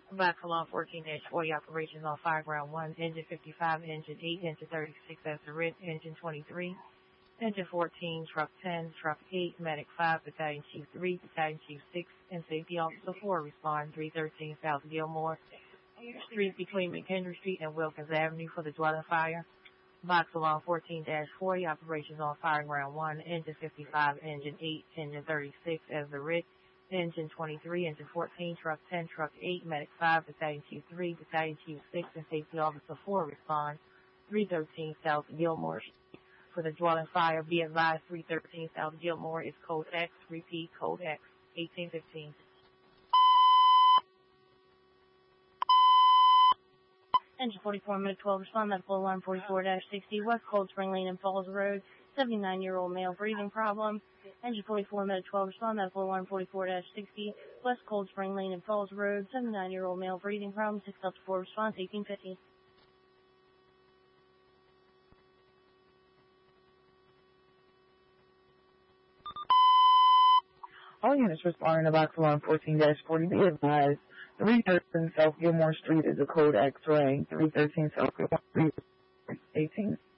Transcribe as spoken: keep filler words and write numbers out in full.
Box Alarm fourteen dash forty operations on fire ground one, engine fifty-five, engine eight, engine thirty-six as the red, engine twenty-three, engine fourteen, truck ten, truck eight, medic five, battalion chief three, battalion chief six, and safety officer four respond three thirteen South Gilmore Street between McHenry Street and Wilkins Avenue for the dwelling fire. Box Alarm fourteen dash forty operations on fire ground one, engine fifty-five, engine eight, engine thirty-six as the red, engine twenty-three, engine fourteen, truck ten, truck eight, medic five, battalion chief three, battalion chief six, and safety officer four respond three thirteen South Gilmore Street for the dwelling fire. Be advised, three thirteen South Gilmore is code X. Repeat, code X, eighteen fifteen. Engine forty-four, minute twelve, respond medical alarm forty-four dash sixty, West Cold Spring Lane and Falls Road, seventy-nine-year-old male breathing problem. Engine forty-four, minute twelve, respond medical alarm forty-four dash sixty, West Cold Spring Lane and Falls Road, seventy-nine-year-old male breathing problem, six Delta four, response eighteen fifty. All units responding to Box Alarm fourteen dash forty, be advised, three thirteen South Gilmore Street is a code X ray, three thirteen South Gilmore Street, eighteen